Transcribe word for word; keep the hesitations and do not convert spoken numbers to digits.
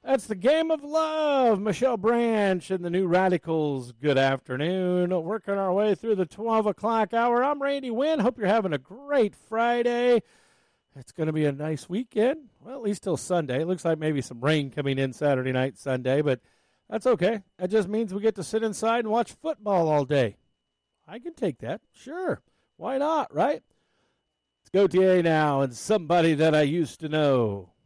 That's the Game of Love. Michelle Branch and the New Radicals. Good afternoon. Working our way through the twelve o'clock hour. I'm Randy Wynn. Hope you're having a great Friday. It's going to be a nice weekend. Well, at least till Sunday. It looks like maybe some rain coming in Saturday night, Sunday, but that's okay. That just means we get to sit inside and watch football all day. I can take that. Sure. Why not, right? Let's go T A now and somebody that I used to know.